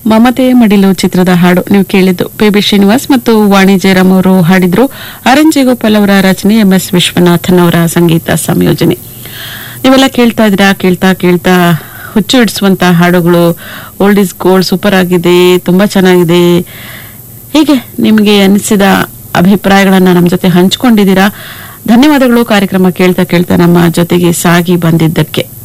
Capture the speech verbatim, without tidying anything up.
ಮಮತೆ ಮಡಿಲು ಚಿತ್ರದ ಹಾಡು ನೀವು ಕೇಳಿದ್ದು ಪಿ ಬಿ ಶ್ರೀನಿವಾಸ್ ಮತ್ತು ವಾಣಿ ಜಯರಾಮ್ ಅವರು ಹಾಡಿದ್ರು. ಆರ್ ಎನ್ ಜಯಗೋಪಾಲ್ ಅವರ ರಚನೆ, ಎಂ ಎಸ್ ವಿಶ್ವನಾಥನ್ ಅವರ ಸಂಗೀತ ಸಂಯೋಜನೆ. ನೀವೆಲ್ಲ ಕೇಳ್ತಾ ಇದ್ರಾ? ಕೇಳ್ತಾ ಕೇಳ್ತಾ ಹುಚ್ಚು ಹಿಡಿಸುವಂತಹ ಹಾಡುಗಳು. ಓಲ್ಡ್ ಇಸ್ ಗೋಲ್ಡ್ ಸೂಪರ್ ಆಗಿದೆ, ತುಂಬಾ ಚೆನ್ನಾಗಿದೆ. ಹೀಗೆ ನಿಮಗೆ ಅನಿಸಿದ ಅಭಿಪ್ರಾಯಗಳನ್ನ ನಮ್ಮ ಜೊತೆ ಹಂಚಿಕೊಂಡಿದ್ದೀರಾ. ಧನ್ಯವಾದಗಳು ಕಾರ್ಯಕ್ರಮ ಕೇಳ್ತಾ ಕೇಳ್ತಾ ನಮ್ಮ ಜೊತೆಗೆ ಸಾಗಿ ಬಂದಿದ್ದಕ್ಕೆ.